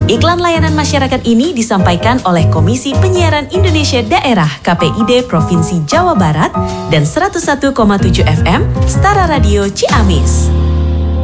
Iklan layanan masyarakat ini disampaikan oleh Komisi Penyiaran Indonesia Daerah KPID Provinsi Jawa Barat dan 101,7 FM Setara Radio Ciamis.